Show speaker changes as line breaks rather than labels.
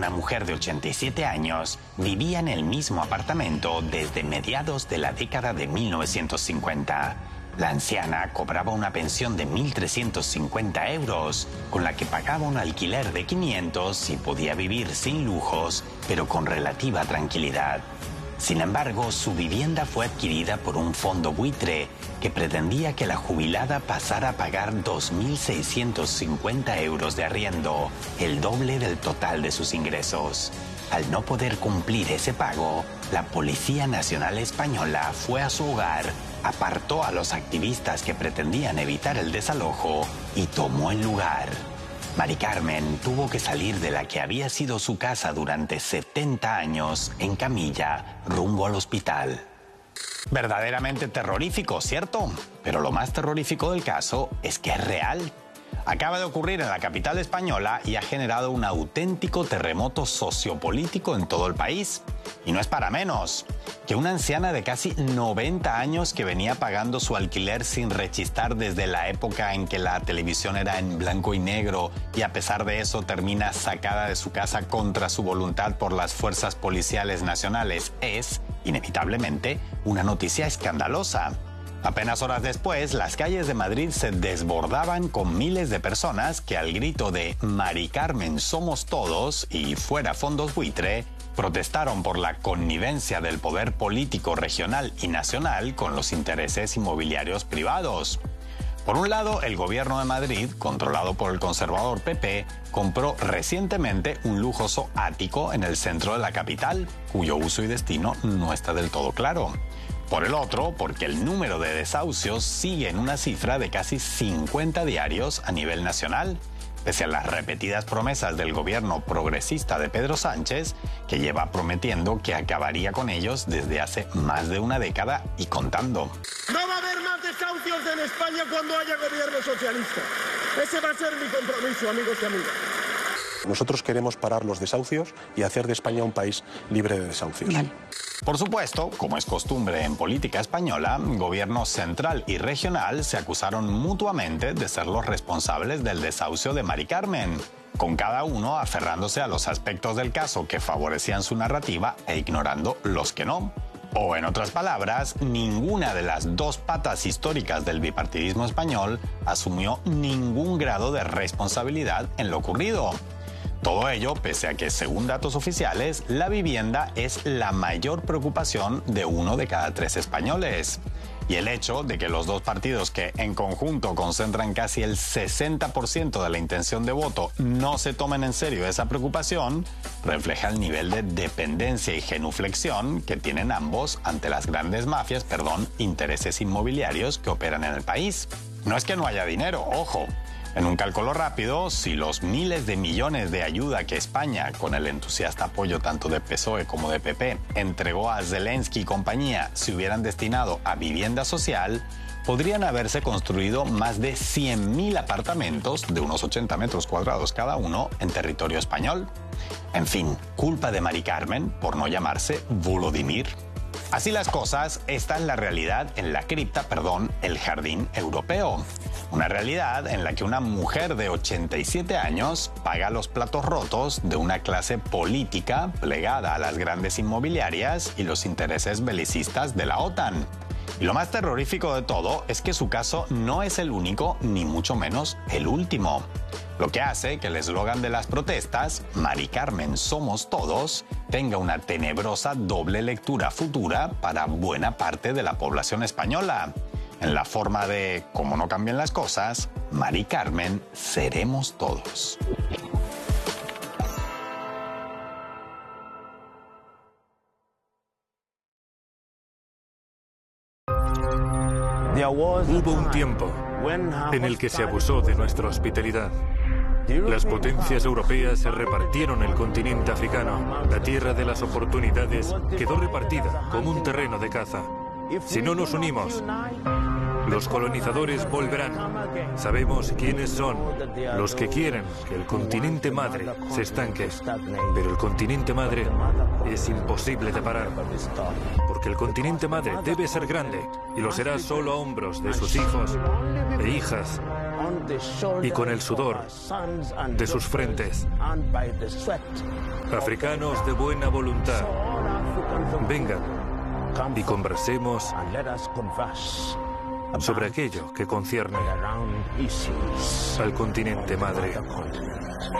una mujer de 87 años, vivía en el mismo apartamento desde mediados de la década de 1950. La anciana cobraba una pensión de 1.350 euros, con la que pagaba un alquiler de 500 y podía vivir sin lujos, pero con relativa tranquilidad. Sin embargo, su vivienda fue adquirida por un fondo buitre que pretendía que la jubilada pasara a pagar 2.650 euros de arriendo, el doble del total de sus ingresos. Al no poder cumplir ese pago, la Policía Nacional Española fue a su hogar, apartó a los activistas que pretendían evitar el desalojo y tomó el lugar. Mari Carmen tuvo que salir de la que había sido su casa durante 70 años en camilla rumbo al hospital. Verdaderamente terrorífico, ¿cierto? Pero lo más terrorífico del caso es que es real. Acaba de ocurrir en la capital española y ha generado un auténtico terremoto sociopolítico en todo el país. Y no es para menos que una anciana de casi 90 años que venía pagando su alquiler sin rechistar desde la época en que la televisión era en blanco y negro y a pesar de eso termina sacada de su casa contra su voluntad por las fuerzas policiales nacionales es, inevitablemente, una noticia escandalosa. Apenas horas después, las calles de Madrid se desbordaban con miles de personas que al grito de Mari Carmen somos todos y fuera fondos buitre, protestaron por la connivencia del poder político regional y nacional con los intereses inmobiliarios privados. Por un lado, el gobierno de Madrid, controlado por el conservador PP, compró recientemente un lujoso ático en el centro de la capital, cuyo uso y destino no está del todo claro. Por el otro, porque el número de desahucios sigue en una cifra de casi 50 diarios a nivel nacional, pese a las repetidas promesas del gobierno progresista de Pedro Sánchez, que lleva prometiendo que acabaría con ellos desde hace más de una década y contando.
No va a haber más desahucios en España cuando haya gobierno socialista. Ese va a ser mi compromiso, amigos y amigas.
Nosotros queremos parar los desahucios y hacer de España un país libre de desahucios.
Bien. Por supuesto, como es costumbre en política española, gobierno central y regional se acusaron mutuamente de ser los responsables del desahucio de Mari Carmen, con cada uno aferrándose a los aspectos del caso que favorecían su narrativa e ignorando los que no. O en otras palabras, ninguna de las dos patas históricas del bipartidismo español asumió ningún grado de responsabilidad en lo ocurrido. Todo ello pese a que, según datos oficiales, la vivienda es la mayor preocupación de 1 de cada 3 españoles. Y el hecho de que los dos partidos que en conjunto concentran casi el 60% de la intención de voto no se tomen en serio esa preocupación, refleja el nivel de dependencia y genuflexión que tienen ambos ante las grandes mafias, intereses inmobiliarios que operan en el país. No es que no haya dinero, ojo. En un cálculo rápido, si los miles de millones de ayuda que España, con el entusiasta apoyo tanto de PSOE como de PP, entregó a Zelensky y compañía se hubieran destinado a vivienda social, podrían haberse construido más de 100.000 apartamentos de unos 80 metros cuadrados cada uno en territorio español. En fin, culpa de Mari Carmen por no llamarse Volodymyr. Así las cosas, esta es la realidad en la cripta, el Jardín Europeo. Una realidad en la que una mujer de 87 años paga los platos rotos de una clase política plegada a las grandes inmobiliarias y los intereses belicistas de la OTAN. Y lo más terrorífico de todo es que su caso no es el único, ni mucho menos el último. Lo que hace que el eslogan de las protestas, Mari Carmen somos todos, tenga una tenebrosa doble lectura futura para buena parte de la población española. En la forma de, como no cambien las cosas, Mari Carmen seremos todos.
Hubo un tiempo en el que se abusó de nuestra hospitalidad. Las potencias europeas se repartieron el continente africano. La tierra de las oportunidades quedó repartida como un terreno de caza. Si no nos unimos, los colonizadores volverán. Sabemos quiénes son, los que quieren que el continente madre se estanque. Pero el continente madre es imposible de parar, porque el continente madre debe ser grande y lo será solo a hombros de sus hijos e hijas y con el sudor de sus frentes. Africanos de buena voluntad, vengan y conversemos sobre aquello que concierne al continente madre.